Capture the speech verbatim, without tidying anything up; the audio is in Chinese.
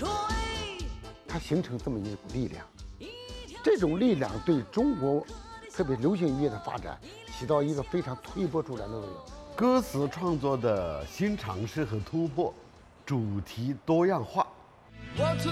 它形成这么一股力量，这种力量对中国特别流行音乐的发展起到一个非常推波助澜的作用。 歌词创作的新尝试和突破，主题多样化。 我存